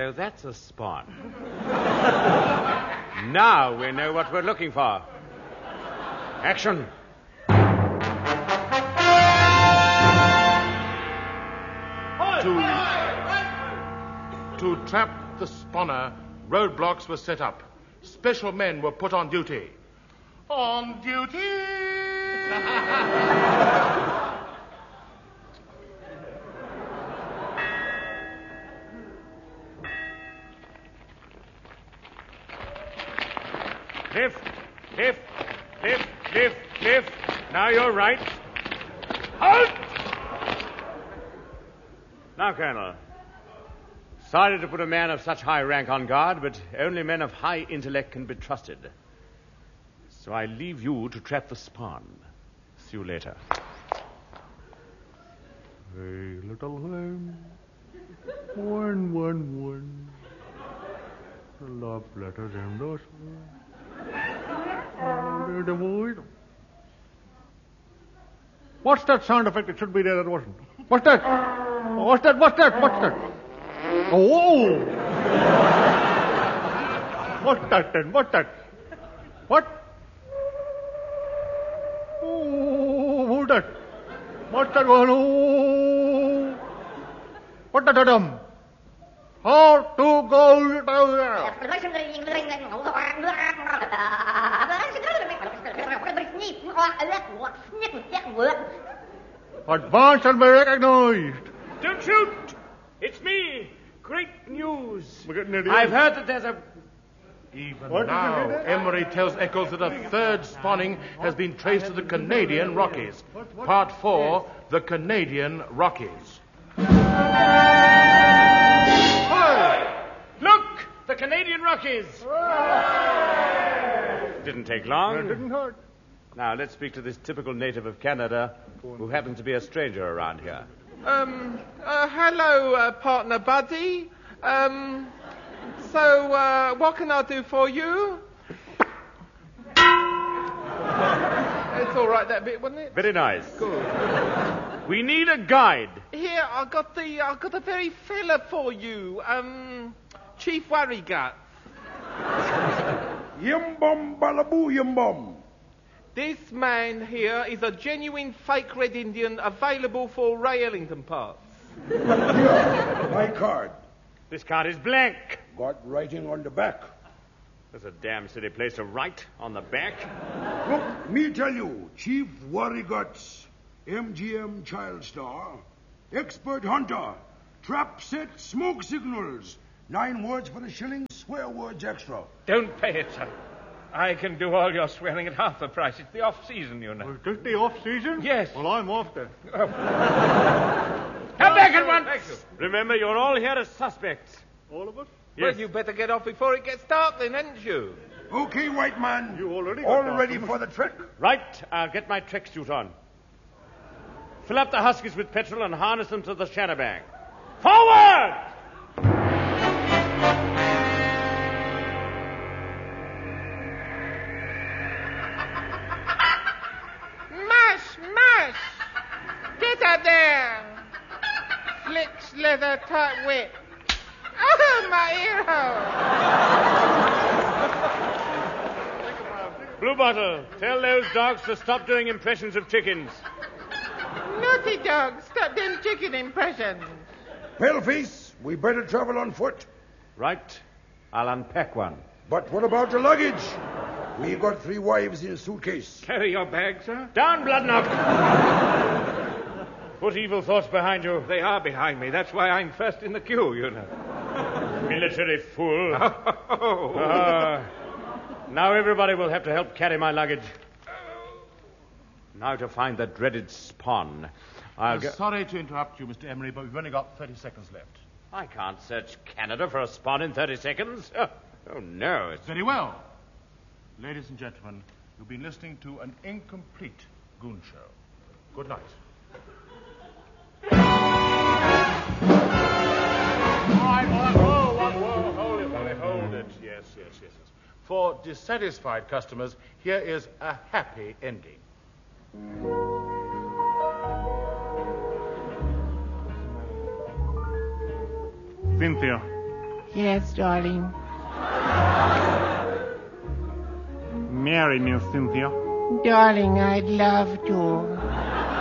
So that's a spawn. Now we know what we're looking for. Action. To trap the spawner, roadblocks were set up. Special men were put on duty. On duty! Lift. Now you're right. Halt! Now, Colonel. Sorry to put a man of such high rank on guard, but only men of high intellect can be trusted. So I leave you to trap the spawn. See you later. Hey, little lamb. 111. A love letter and those. What's that sound effect? It should be there. That wasn't. What's that? What's that? Oh! What's that then? What's that? What? Oh, who's that? What's that going on? What's that, Adam? How to go down there? Advance and be recognized. Don't shoot! It's me. Great news. We're getting near the I've end. heard that there's a... Even What did you now, do there? Emery tells Eccles that a third spawning has been traced to the Canadian Rockies. Part 4, the Canadian Rockies. Look! The Canadian Rockies! Didn't take long. It didn't hurt. Now, let's speak to this typical native of Canada who happens to be a stranger around here. Hello, partner Buddy. So, what can I do for you? It's all right, that bit, wasn't it? Very nice. Good. We need a guide. Here, I got a very fella for you. Chief Worrygut. Yim bum balaboo yim bum. This man here is a genuine fake Red Indian available for Ray Ellington parts. Here, my card. This card is blank. Got writing on the back. There's a damn silly place to write on the back. Look, me tell you, Chief Worryguts, MGM Child Star, expert hunter, trap set, smoke signals, 9 words for the shilling, swear words extra. Don't pay it, sir. I can do all your swearing at half the price. It's the off-season, you know. Is this the off-season? Yes. Well, I'm off then. Come back at once! Thank you. Remember, you're all here as suspects. All of us? Well, you better get off before it gets dark then, hadn't you? Okay, white man. You already got all dark. ready for the trek? Right, I'll get my trek suit on. Fill up the huskies with petrol and harness them to the shanabang. Forward! Mash! Get up there! Flicks leather tight whip. Oh, my hero! Blue Bottle, tell those dogs to stop doing impressions of chickens. Naughty dog, stop them chicken impressions. Paleface, we better travel on foot. Right, I'll unpack one. But what about the luggage? We got 3 wives in a suitcase. Carry your bag, sir? Down, Bloodknock! Put evil thoughts behind you. They are behind me. That's why I'm first in the queue, you know. Military fool. Oh. Now everybody will have to help carry my luggage. Now to find the dreaded spawn. I'll go... Sorry to interrupt you, Mr. Emery, but we've only got 30 seconds left. I can't search Canada for a spawn in 30 seconds. Oh no. It's... Very well. Ladies and gentlemen, you've been listening to an incomplete Goon Show. Good night. Hold it. Yes. For dissatisfied customers, here is a happy ending. Cynthia, Yes, darling. Marry me, Cynthia. Darling, I'd love to.